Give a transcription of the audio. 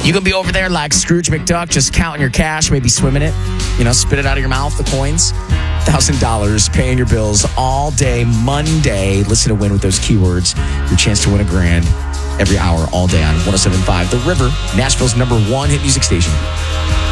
You can be over there like Scrooge McDuck, just counting your cash, maybe swimming it. Spit it out of your mouth, the coins. $1,000, paying your bills all day, Monday. Listen to win with those keywords. Your chance to win $1,000 every hour, all day on 107.5 The River, Nashville's #1 hit music station.